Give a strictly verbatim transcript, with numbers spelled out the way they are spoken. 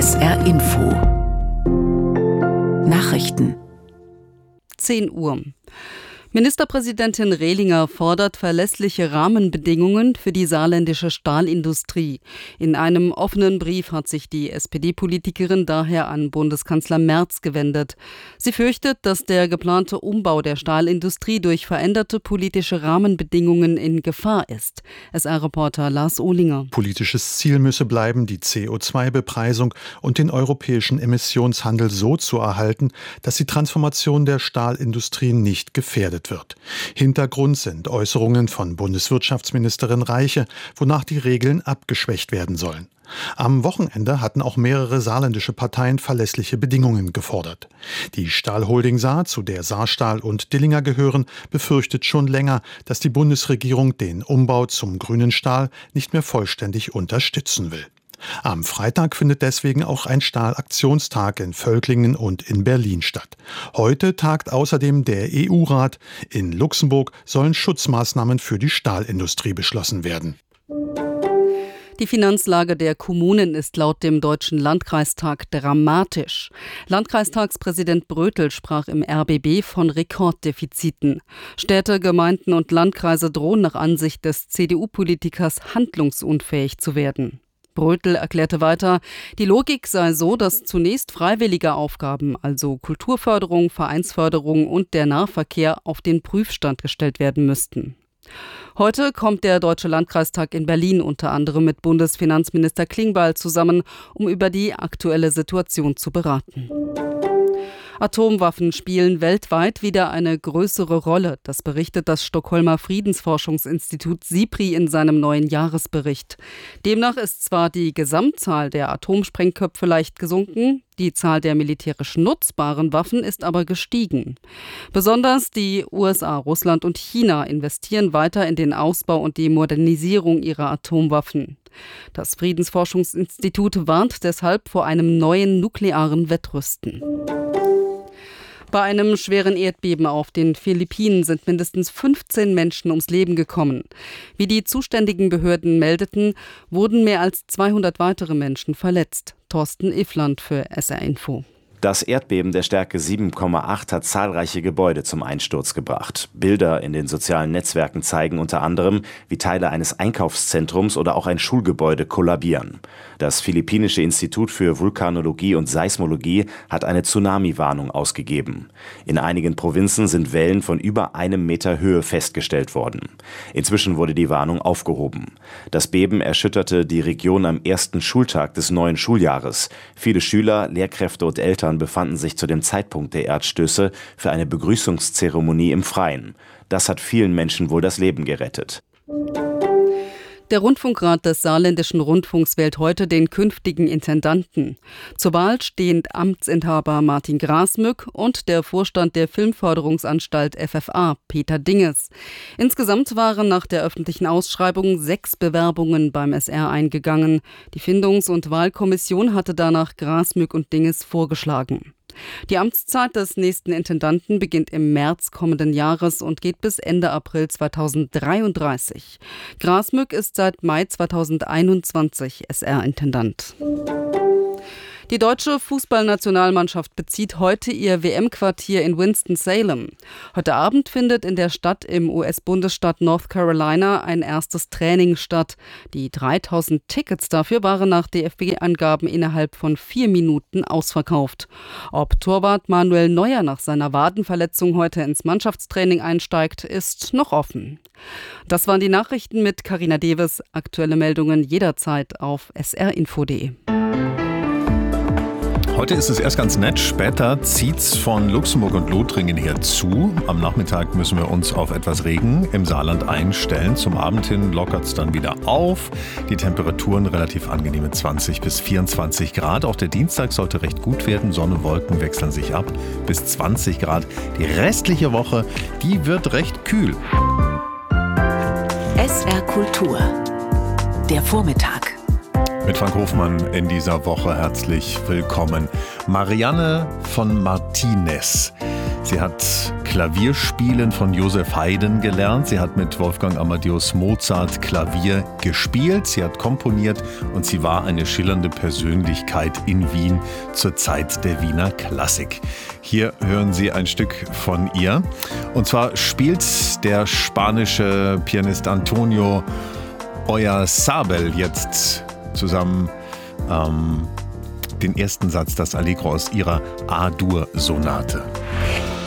S R Info Nachrichten zehn Uhr. Ministerpräsidentin Rehlinger fordert verlässliche Rahmenbedingungen für die saarländische Stahlindustrie. In einem offenen Brief hat sich die S P D-Politikerin daher an Bundeskanzler Merz gewendet. Sie fürchtet, dass der geplante Umbau der Stahlindustrie durch veränderte politische Rahmenbedingungen in Gefahr ist. S R-Reporter Lars Ohlinger. Politisches Ziel müsse bleiben, die C O zwei Bepreisung und den europäischen Emissionshandel so zu erhalten, dass die Transformation der Stahlindustrie nicht gefährdet wird. Hintergrund sind Äußerungen von Bundeswirtschaftsministerin Reiche, wonach die Regeln abgeschwächt werden sollen. Am Wochenende hatten auch mehrere saarländische Parteien verlässliche Bedingungen gefordert. Die Stahlholding Saar, zu der Saarstahl und Dillinger gehören, befürchtet schon länger, dass die Bundesregierung den Umbau zum grünen Stahl nicht mehr vollständig unterstützen will. Am Freitag findet deswegen auch ein Stahlaktionstag in Völklingen und in Berlin statt. Heute tagt außerdem der E U-Rat. In Luxemburg sollen Schutzmaßnahmen für die Stahlindustrie beschlossen werden. Die Finanzlage der Kommunen ist laut dem Deutschen Landkreistag dramatisch. Landkreistagspräsident Brötel sprach im R B B von Rekorddefiziten. Städte, Gemeinden und Landkreise drohen nach Ansicht des C D U-Politikers handlungsunfähig zu werden. Brötel erklärte weiter, die Logik sei so, dass zunächst freiwillige Aufgaben, also Kulturförderung, Vereinsförderung und der Nahverkehr, auf den Prüfstand gestellt werden müssten. Heute kommt der Deutsche Landkreistag in Berlin unter anderem mit Bundesfinanzminister Klingbeil zusammen, um über die aktuelle Situation zu beraten. Atomwaffen spielen weltweit wieder eine größere Rolle. Das berichtet das Stockholmer Friedensforschungsinstitut SIPRI in seinem neuen Jahresbericht. Demnach ist zwar die Gesamtzahl der Atomsprengköpfe leicht gesunken, die Zahl der militärisch nutzbaren Waffen ist aber gestiegen. Besonders die U S A, Russland und China investieren weiter in den Ausbau und die Modernisierung ihrer Atomwaffen. Das Friedensforschungsinstitut warnt deshalb vor einem neuen nuklearen Wettrüsten. Bei einem schweren Erdbeben auf den Philippinen sind mindestens fünfzehn Menschen ums Leben gekommen. Wie die zuständigen Behörden meldeten, wurden mehr als zweihundert weitere Menschen verletzt. Thorsten Iffland für S R Info. Das Erdbeben der Stärke sieben Komma acht hat zahlreiche Gebäude zum Einsturz gebracht. Bilder in den sozialen Netzwerken zeigen unter anderem, wie Teile eines Einkaufszentrums oder auch ein Schulgebäude kollabieren. Das Philippinische Institut für Vulkanologie und Seismologie hat eine Tsunami-Warnung ausgegeben. In einigen Provinzen sind Wellen von über einem Meter Höhe festgestellt worden. Inzwischen wurde die Warnung aufgehoben. Das Beben erschütterte die Region am ersten Schultag des neuen Schuljahres. Viele Schüler, Lehrkräfte und Eltern befanden sich zu dem Zeitpunkt der Erdstöße für eine Begrüßungszeremonie im Freien. Das hat vielen Menschen wohl das Leben gerettet. Der Rundfunkrat des Saarländischen Rundfunks wählt heute den künftigen Intendanten. Zur Wahl stehen Amtsinhaber Martin Grasmück und der Vorstand der Filmförderungsanstalt F F A, Peter Dinges. Insgesamt waren nach der öffentlichen Ausschreibung sechs Bewerbungen beim S R eingegangen. Die Findungs- und Wahlkommission hatte danach Grasmück und Dinges vorgeschlagen. Die Amtszeit des nächsten Intendanten beginnt im März kommenden Jahres und geht bis Ende April zweitausenddreiunddreißig. Grasmück ist seit Mai zweitausendeinundzwanzig S R-Intendant. Die deutsche Fußballnationalmannschaft bezieht heute ihr W M-Quartier in Winston-Salem. Heute Abend findet in der Stadt im U S-Bundesstaat North Carolina ein erstes Training statt. Die dreitausend Tickets dafür waren nach D F B-Angaben innerhalb von vier Minuten ausverkauft. Ob Torwart Manuel Neuer nach seiner Wadenverletzung heute ins Mannschaftstraining einsteigt, ist noch offen. Das waren die Nachrichten mit Carina Deves. Aktuelle Meldungen jederzeit auf s r info punkt d e. Heute ist es erst ganz nett, später zieht's von Luxemburg und Lothringen her zu. Am Nachmittag müssen wir uns auf etwas Regen im Saarland einstellen. Zum Abend hin lockert's dann wieder auf. Die Temperaturen relativ angenehme zwanzig bis vierundzwanzig Grad. Auch der Dienstag sollte recht gut werden. Sonne, Wolken wechseln sich ab bis zwanzig Grad. Die restliche Woche, die wird recht kühl. S R Kultur. Der Vormittag. Mit Frank Hofmann in dieser Woche herzlich willkommen. Marianne von Martinez. Sie hat Klavierspielen von Joseph Haydn gelernt. Sie hat mit Wolfgang Amadeus Mozart Klavier gespielt. Sie hat komponiert und sie war eine schillernde Persönlichkeit in Wien zur Zeit der Wiener Klassik. Hier hören Sie ein Stück von ihr. Und zwar spielt der spanische Pianist Antonio Oyarzabal jetzt zusammen ähm, den ersten Satz, das Allegro aus ihrer A-Dur-Sonate.